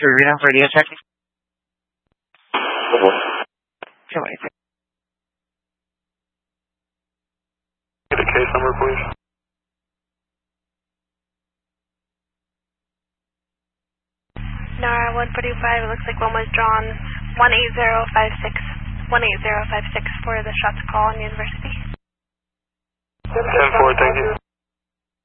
Reading radio check. 286. Get a case number, please. NARA 145, it looks like one was drawn 18056. 18056 for the shots call on University. 10-4, thank you.